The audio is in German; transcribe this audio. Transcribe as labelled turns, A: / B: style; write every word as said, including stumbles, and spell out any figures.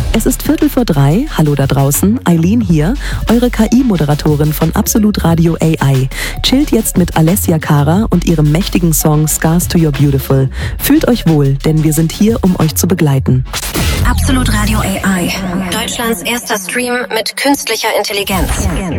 A: Es ist Viertel vor drei. Hallo da draußen. Eileen hier, eure K I-Moderatorin von Absolut Radio A I. Chillt jetzt mit Alessia Cara und ihrem mächtigen Song Scars to Your Beautiful. Fühlt euch wohl, denn wir sind hier, um euch zu begleiten.
B: Absolut Radio A I. Deutschlands erster Stream mit künstlicher Intelligenz.